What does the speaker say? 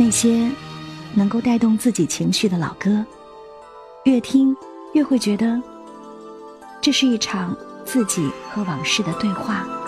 那些能够带动自己情绪的老歌，越听越会觉得这是一场自己和往事的对话。